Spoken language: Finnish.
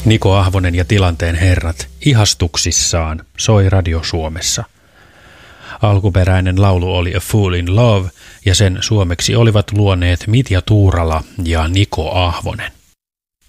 Niko Ahvonen ja Tilanteen herrat ihastuksissaan soi Radio Suomessa. Alkuperäinen laulu oli A Fool in Love ja sen suomeksi olivat luoneet Mitja Tuurala ja Niko Ahvonen.